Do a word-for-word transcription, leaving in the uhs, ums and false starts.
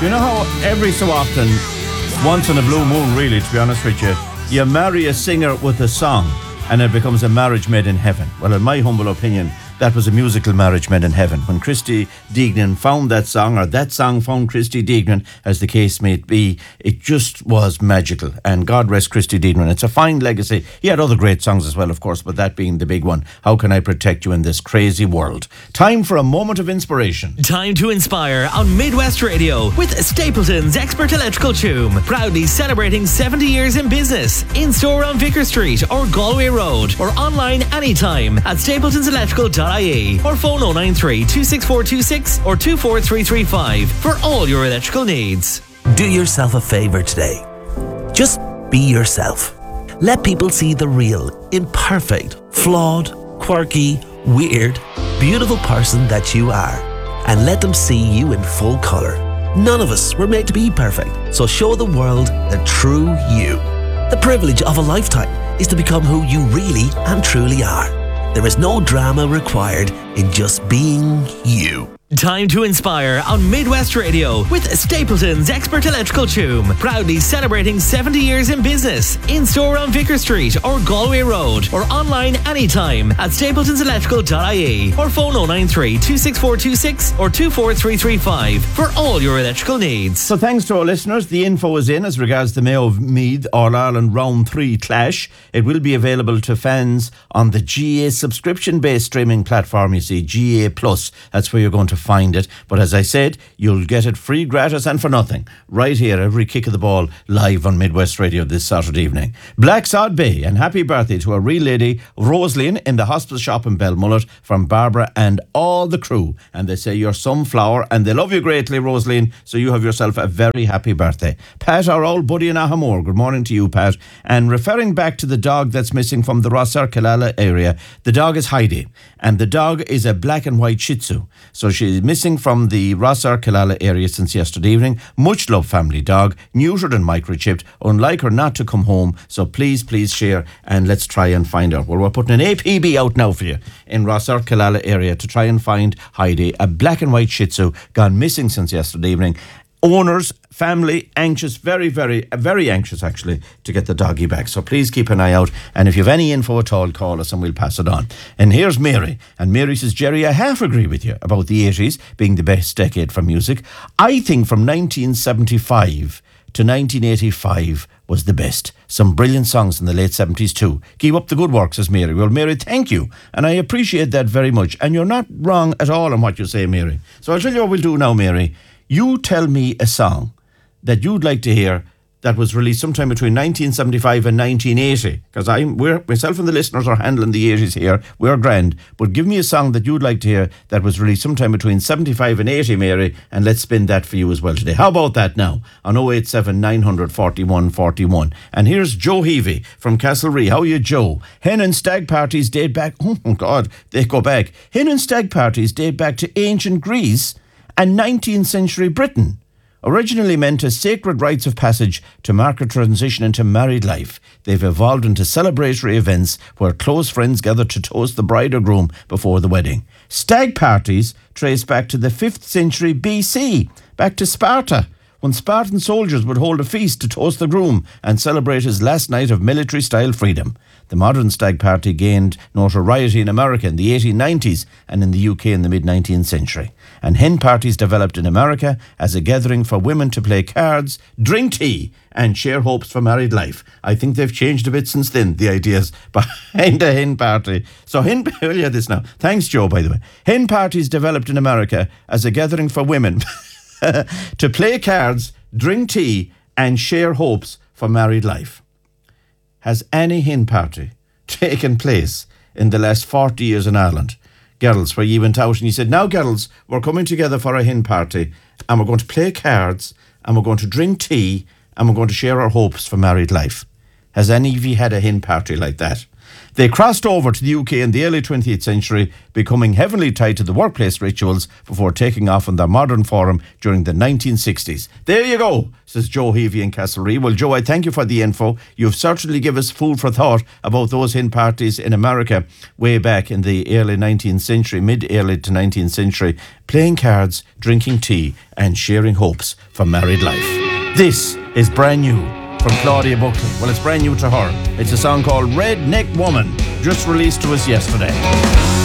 You know how every so often, once in a blue moon really, to be honest with you, you marry a singer with a song and it becomes a marriage made in heaven. Well, in my humble opinion, that was a musical marriage made in heaven. When Christy Deignan found that song, or that song found Christy Deignan, as the case may be, it just was magical. And God rest Christy Deignan. It's a fine legacy. He had other great songs as well, of course, but that being the big one. How can I protect you in this crazy world? Time for a moment of inspiration. Time to inspire on Midwest Radio with Stapleton's Expert Electrical Tomb. Proudly celebrating seventy years in business. In store on Vicar Street or Galway Road, or online anytime at stapletons electrical dot I E, or phone oh nine three, two six four two six or two four three three five for all your electrical needs. Do yourself a favour today. Just be yourself. Let people see the real, imperfect, flawed, quirky, weird, beautiful person that you are, and let them see you in full colour. None of us were made to be perfect, so show the world the true you. The privilege of a lifetime is to become who you really and truly are. There is no drama required in just being you. Time to inspire on Midwest Radio with Stapleton's Expert Electrical Tomb. Proudly celebrating seventy years in business. In store on Vicar Street or Galway Road, or online anytime at stapletons electrical dot I E, or phone oh nine three, two six four two six or two four three three five for all your electrical needs. So thanks to our listeners, the info is in as regards the Mayo of Meath All Ireland Round three Clash. It will be available to fans on the G A subscription-based streaming platform, you see, G A Plus. That's where you're going to find it. But as I said, you'll get it free, gratis and for nothing. Right here, every kick of the ball, live on Midwest Radio this Saturday evening. Black Sod Bay, and happy birthday to a real lady, Rosaline, in the hospice shop in Belmullet, from Barbara and all the crew. And they say you're some flower, and they love you greatly, Rosaline, so you have yourself a very happy birthday. Pat, our old buddy in Ahamore, good morning to you, Pat. And referring back to the dog that's missing from the Rossar Killala area, the dog is Heidi, and the dog is a black and white Shih Tzu. So she's missing from the Rossar Killala area since yesterday evening. Much love, family dog, neutered and microchipped, unlike her not to come home. So please, please share and let's try and find her. Well, we're putting an A P B out now for you in Rossar Killala area to try and find Heidi, a black and white Shih Tzu gone missing since yesterday evening. Owners, family, anxious, very, very, very anxious actually to get the doggy back. So please keep an eye out. And if you have any info at all, call us and we'll pass it on. And here's Mary. And Mary says, Jerry, I half agree with you about the eighties being the best decade for music. I think from nineteen seventy-five to nineteen eighty-five was the best. Some brilliant songs in the late seventies too. Keep up the good work, says Mary. Well, Mary, thank you. And I appreciate that very much. And you're not wrong at all in what you say, Mary. So I'll tell you what we'll do now, Mary. You tell me a song that you'd like to hear that was released sometime between nineteen seventy-five and nineteen eighty. Because I'm, we're, myself and the listeners are handling the eighties here. We're grand. But give me a song that you'd like to hear that was released sometime between seventy-five and eighty, Mary, and let's spin that for you as well today. How about that now? On oh eight seven, nine hundred, forty-one forty-one. And here's Joe Heavey from Castlerea. How are you, Joe? Hen and stag parties date back... Oh, God, they go back. Hen and stag parties date back to ancient Greece and nineteenth century Britain. Originally meant as sacred rites of passage to mark a transition into married life, they've evolved into celebratory events where close friends gather to toast the bride or groom before the wedding. Stag parties trace back to the fifth century B C, back to Sparta, when Spartan soldiers would hold a feast to toast the groom and celebrate his last night of military-style freedom. The modern stag party gained notoriety in America in the eighteen nineties and in the U K in the mid-nineteenth century. And hen parties developed in America as a gathering for women to play cards, drink tea and share hopes for married life. I think they've changed a bit since then, the ideas behind a hen party. So hen, we'll hear this now. Thanks, Joe, by the way. Hen parties developed in America as a gathering for women to play cards, drink tea and share hopes for married life. Has any hen party taken place in the last forty years in Ireland? Girls, where you went out and you said, now girls, we're coming together for a hen party and we're going to play cards and we're going to drink tea and we're going to share our hopes for married life. Has any of you had a hen party like that? They crossed over to the U K in the early twentieth century, becoming heavily tied to the workplace rituals before taking off in their modern form during the nineteen sixties. There you go, says Joe Heavey in Castlereagh. Well, Joe, I thank you for the info. You've certainly given us food for thought about those hen parties in America way back in the early nineteenth century, mid-early to nineteenth century, playing cards, drinking tea and sharing hopes for married life. This is brand new from Claudia Buckley. Well, it's brand new to her. It's a song called Redneck Woman, just released to us yesterday.